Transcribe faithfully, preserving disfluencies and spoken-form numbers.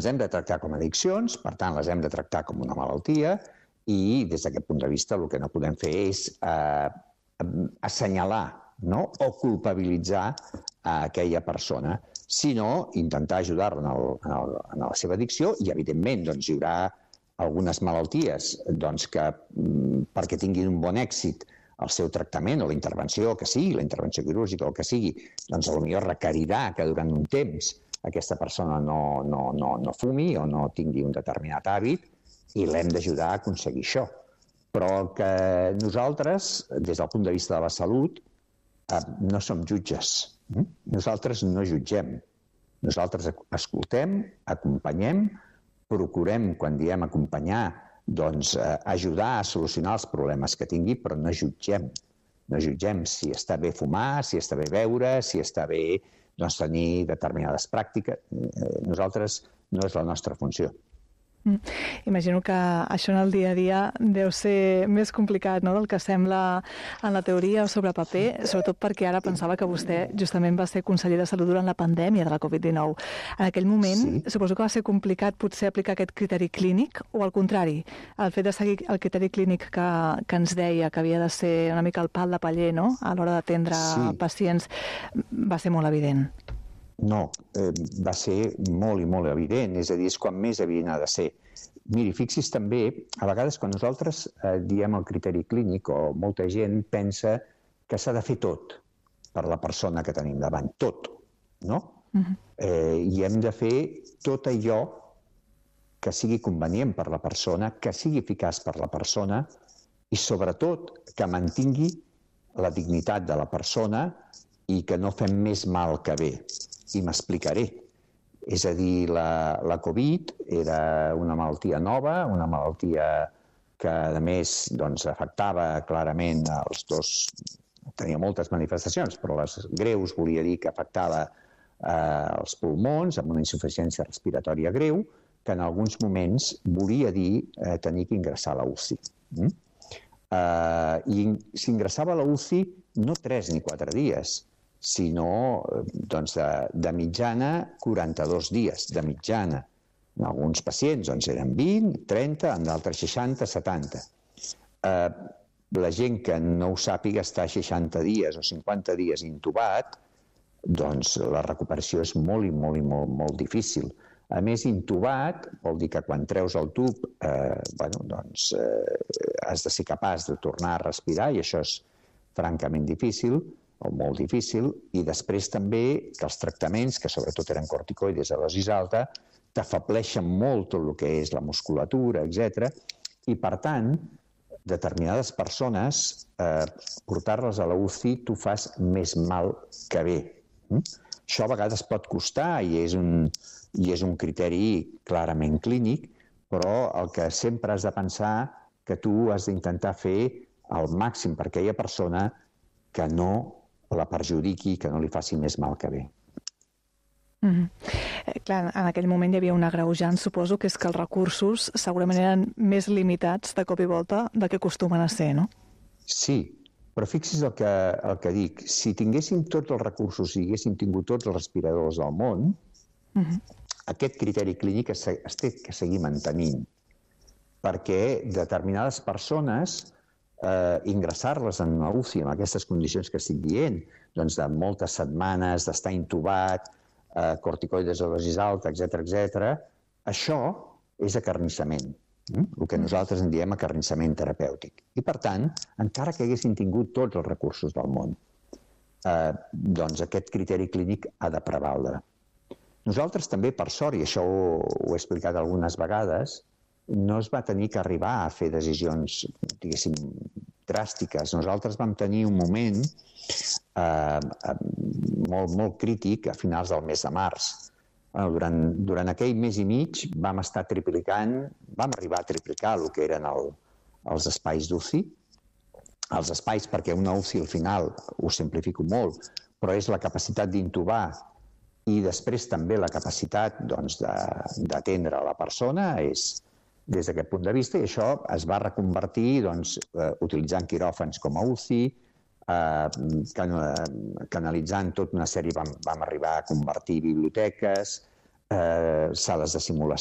hem de tractar com a addiccions, per tant, les hem de tractar com una malaltia i des d'aquest punt de vista el que no podem fer és eh, assenyalar, no? O culpabilitzar a aquella persona, sinó intentar ajudar-la en, el, en, el, en la seva addicció i, evidentment, doncs, hi haurà algunes malalties doncs, que perquè tinguin un bon èxit el seu tractament o la intervenció que sigui, la intervenció quirúrgica o que sigui, doncs potser requerirà que durant un temps aquesta persona no, no, no, no fumi o no tingui un determinat hàbit i l'hem d'ajudar a aconseguir això. Però que nosaltres, des del punt de vista de la salut, no som jutges. Nosaltres no jutgem. Nosaltres escoltem, acompanyem, procurem, quan diem acompanyar, doncs ajudar a solucionar els problemes que tingui, però no jutgem. No jutgem si està bé fumar, si està bé beure, si està bé doncs, tenir determinades pràctiques. Nosaltres no és la nostra funció. Mm. Imagino que això en el dia a dia deu ser més complicat, no?, del que sembla en la teoria o sobre paper, sobretot perquè ara pensava que vostè justament va ser conseller de Salut durant la pandèmia de la covid dinou. En aquell moment, sí. Suposo que va ser complicat potser aplicar aquest criteri clínic, o al contrari, el fet de seguir el criteri clínic que, que ens deia que havia de ser una mica el pal de paller, no?, a l'hora d'atendre sí. pacients, va ser molt evident. No, eh, va ser molt i molt evident, és a dir, és quan més evident ha de ser. Miri, fixi's també, a vegades quan nosaltres eh, diem el criteri clínic o molta gent pensa que s'ha de fer tot per la persona que tenim davant, tot, no? Uh-huh. eh, I hem de fer tot allò que sigui convenient per la persona, que sigui eficaç per la persona i sobretot que mantingui la dignitat de la persona i que no fem més mal que bé. I m'explicaré. És a dir, la, la Covid era una malaltia nova, una malaltia que, a més, doncs, afectava clarament els dos... Tenia moltes manifestacions, però les greus volia dir que afectava eh, els pulmons amb una insuficiència respiratòria greu, que en alguns moments volia dir eh, tenir que ingressar a la U C I. Mm? Eh, I s'ingressava a la U C I no tres ni quatre dies, sinó doncs, de, de mitjana quaranta-dos dies, de mitjana. En alguns pacients doncs, eren vint, trenta, en d'altres seixanta, setanta. Eh, la gent que no ho sàpiga estar seixanta dies o cinquanta dies intubat, doncs la recuperació és molt i molt i molt, molt difícil. A més, intubat vol dir que quan treus el tub eh, bueno, doncs, eh, has de ser capaç de tornar a respirar i això és francament difícil, o molt difícil, i després també que els tractaments, que sobretot eren corticoides a dosis alta, t'afableixen molt tot el que és la musculatura, etcètera. I, per tant, determinades persones, eh, portar-les a la U C I t'ho fas més mal que bé. Mm? Això a vegades pot costar i és un, i és un criteri clarament clínic, però el que sempre has de pensar que tu has d'intentar fer el màxim per aquella persona que no la perjudiqui, que no li faci més mal que bé. Mm-hmm. Eh, clar, en aquell moment hi havia un agreujant, suposo, que és que els recursos segurament eren més limitats de cop i volta del que acostumen a ser, no? Sí, però fixi's el que, el que dic. Si tinguéssim tots els recursos i haguéssim tingut tots els respiradors del món, mm-hmm. aquest criteri clínic es, es té que seguir mantenint, perquè determinades persones Eh, ingressar-les en la U C I en aquestes condicions que estic dient, doncs de moltes setmanes, d'estar intubat, eh, corticoides a dosis alta, etcètera, etcètera, això és acarnissament, mm? el que nosaltres en diem acarnissament terapèutic. I, per tant, encara que haguessin tingut tots els recursos del món, eh, doncs aquest criteri clínic ha de prevaldre. Nosaltres també, per sort, i això ho, ho he explicat algunes vegades, no es va tenir que arribar a fer decisions, diguéssim, dràstiques. Nosaltres vam tenir un moment eh, molt, molt crític a finals del mes de març. Bueno, durant, durant aquell mes i mig vam estar triplicant, vam arribar a triplicar el que eren el, els espais d'U C I. Els espais, perquè una U C I al final, ho simplifico molt, però és la capacitat d'intubar i després també la capacitat doncs, d'atendre la persona, és des d'aquest punt de vista, i això es va reconvertir doncs, eh, utilitzant quiròfans com a U C I, eh, can, canalitzant tota una sèrie, vam, vam arribar a convertir biblioteques, eh, sales de simulació